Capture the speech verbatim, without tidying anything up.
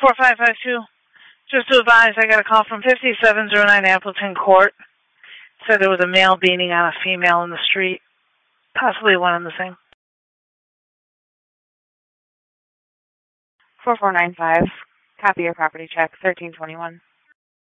four five five two. Just to advise, I got a call from fifty-seven oh nine Appleton Court. Said there was a male beating on a female in the street. Possibly one and the same. four four nine five. Copy your property check, thirteen twenty-one.